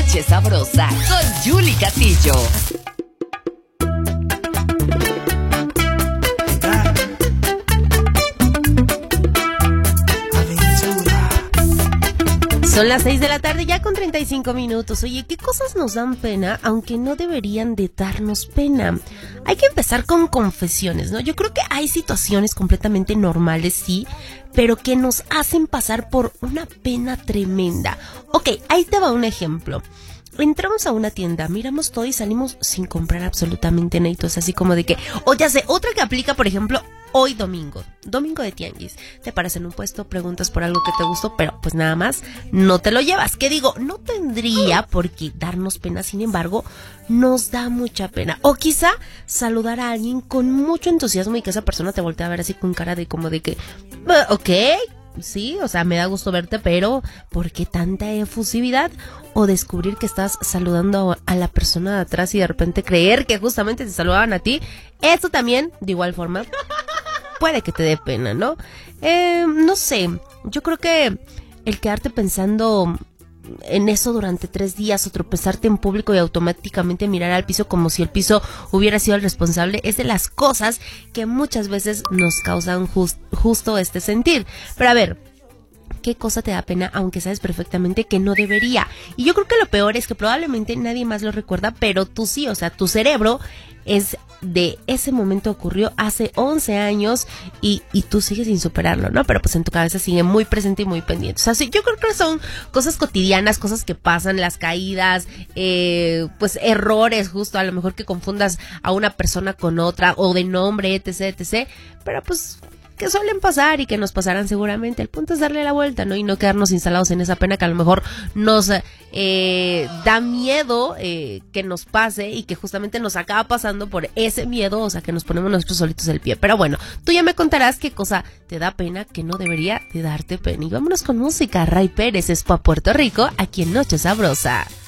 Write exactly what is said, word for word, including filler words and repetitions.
Noche Sabrosa con Julie Castillo. Son las seis de la tarde ya con treinta y cinco minutos. Oye, ¿qué cosas nos dan pena, aunque no deberían de darnos pena? Hay que empezar con confesiones, ¿no? Yo creo que hay situaciones completamente normales, sí, pero que nos hacen pasar por una pena tremenda. Ok, ahí te va un ejemplo. Entramos a una tienda, miramos todo y salimos sin comprar absolutamente nada. Es así como de que, o ya sé, otra que aplica, por ejemplo, hoy domingo, domingo de tianguis. Te paras en un puesto, preguntas por algo que te gustó, pero pues nada más no te lo llevas. ¿Qué digo? No tendría por qué darnos pena, sin embargo, nos da mucha pena. O quizá saludar a alguien con mucho entusiasmo y que esa persona te voltee a ver así con cara de como de que, ok, sí, o sea, me da gusto verte, pero ¿por qué tanta efusividad? O descubrir que estás saludando a la persona de atrás y de repente creer que justamente te saludaban a ti. Eso también, de igual forma, puede que te dé pena, ¿no? Eh, no sé, yo creo que el quedarte pensando en eso durante tres días o tropezarte en público y automáticamente mirar al piso como si el piso hubiera sido el responsable es de las cosas que muchas veces nos causan just, justo este sentir. Pero a ver, ¿qué cosa te da pena aunque sabes perfectamente que no debería? Y yo creo que lo peor es que probablemente nadie más lo recuerda, pero tú sí, o sea, tu cerebro es de ese momento ocurrió hace once años y, y tú sigues sin superarlo, ¿no? Pero pues en tu cabeza sigue muy presente y muy pendiente. O sea, sí, yo creo que son cosas cotidianas, cosas que pasan, las caídas, eh, pues errores justo, a lo mejor que confundas a una persona con otra o de nombre, etc, etcétera. Pero pues que suelen pasar y que nos pasarán seguramente. El punto es darle la vuelta, ¿no? Y no quedarnos instalados en esa pena que a lo mejor nos eh, da miedo eh, que nos pase y que justamente nos acaba pasando por ese miedo, o sea, que nos ponemos nosotros solitos el pie. Pero bueno, tú ya me contarás qué cosa te da pena que no debería de darte pena. Y vámonos con música. Ray Pérez es pa' Puerto Rico, aquí en Noche Sabrosa.